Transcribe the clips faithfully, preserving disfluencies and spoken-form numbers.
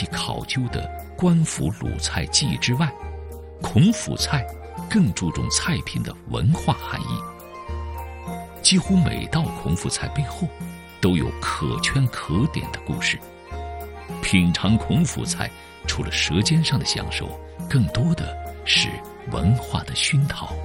其考究的官府鲁菜技艺之外，孔府菜更注重菜品的文化含义。几乎每道孔府菜背后都有可圈可点的故事。品尝孔府菜，除了舌尖上的享受，更多的是文化的熏陶。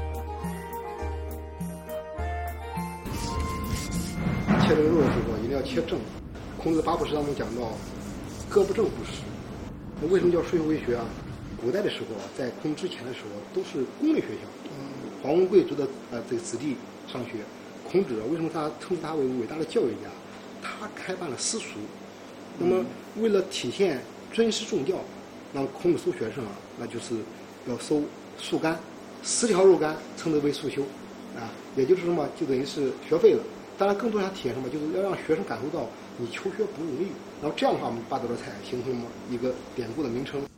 切这个肉的时候一定要切正。孔子八不食当中讲到，割不正不食。那为什么叫说学为学啊？古代的时候，在孔之前的时候，都是公立学校，嗯，皇宫贵族的呃这个子弟上学。孔子为什么他称他为伟大的教育家？他开办了私塾。那么为了体现尊师重教，让孔子收学生啊，那就是要收素干，十条肉干称之为素修，啊，也就是什么，就等于是学费了。当然，更多想体现什么，就是要让学生感受到你求学不容易。然后这样的话，我们八道的菜形成了一个典故的名称。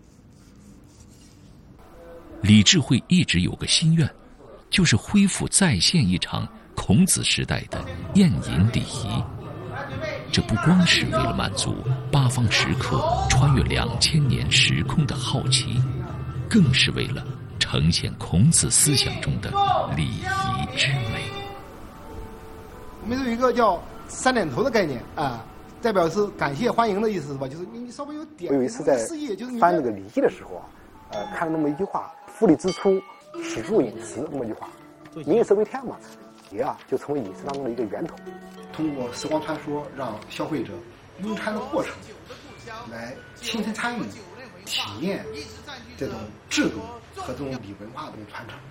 李智慧一直有个心愿，就是恢复再现一场孔子时代的宴饮礼仪。这不光是为了满足八方食客穿越两千年时空的好奇，更是为了呈现孔子思想中的礼仪之美。 我们有一个叫三点头的概念啊，代表是感谢欢迎的意思是吧？就是你稍微有点。 我有一次在翻那个《礼记》的时候啊，呃，看了那么一句话：“夫礼之初，始入饮食”那么一句话，民以食为天嘛，礼啊就成为饮食当中的一个源头。 通过时光传说，让消费者用餐的过程来亲身参与、体验这种制度和这种礼文化的传承。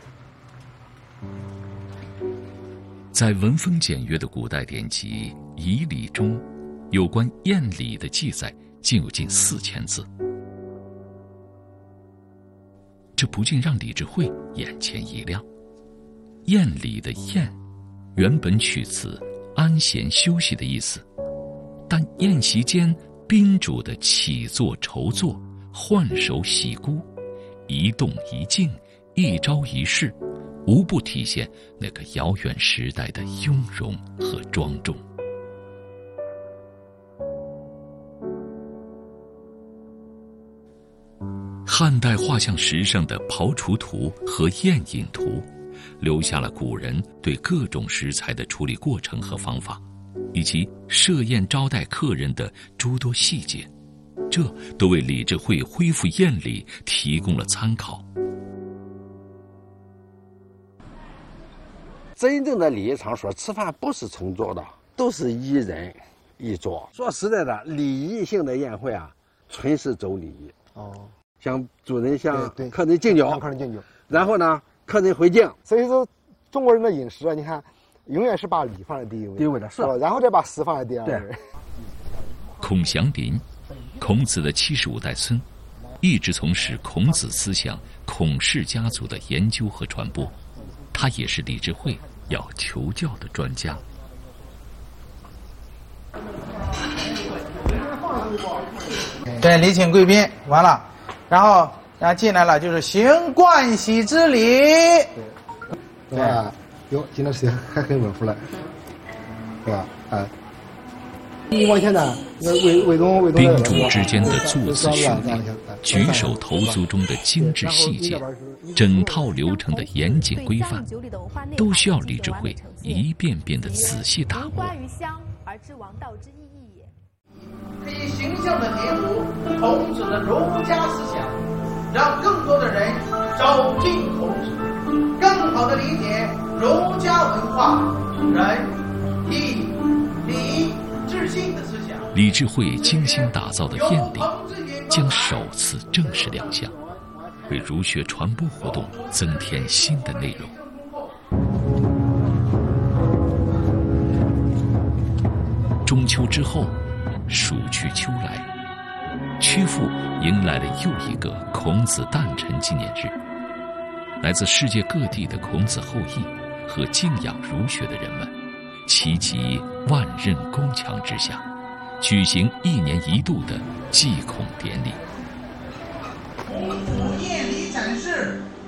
在文风简约的古代典籍《仪礼》中，有关宴礼的记载竟有近四千字。这不禁让李智慧眼前一亮。宴礼的宴，原本取自安闲休息的意思，但宴席间宾主的起坐筹坐、换手洗箍、一动一静、一招一式，无不体现那个遥远时代的雍容和庄重。汉代画像石上的庖厨图和宴饮图，留下了古人对各种食材的处理过程和方法，以及设宴招待客人的诸多细节，这都为李智慧恢复宴礼提供了参考。 真正的礼仪场所吃饭不是成桌的，都是一人一桌。说实在的，礼仪性的宴会啊，纯是走礼仪。哦，向主人向客人敬酒， 向客人敬酒， 然后呢，客人回敬。 所以说，中国人的饮食啊，你看，永远是把礼放在第一位， 第一位的是， 然后再把食放在第二位。 孔祥林，孔子的七十五代孙，一直从事孔子思想、孔氏家族的研究和传播。他也是李智慧要求教的专家。 对，礼请贵宾完了，然后然后进来了，就是行盥洗之礼。 对，对吧？哟，今天时间还很稳夫了，对吧？啊。你往前呢，魏魏东魏东。 宾主之间的坐姿训练，举手投足中的精致细节，整套流程的严谨规范，都需要李智慧一遍遍的仔细打磨。 可以形象的解读孔子的儒家思想，让更多的人走进孔子，更好的理解儒家文化仁义礼智信的思想。 李智慧精心打造的宴礼将首次正式亮相，为儒学传播活动增添新的内容。中秋之后，暑去秋来，曲阜迎来了又一个孔子诞辰纪念日。来自世界各地的孔子后裔和敬仰儒学的人们，齐集万仞宫墙之下，举行一年一度的祭孔典礼。 孔府宴礼展示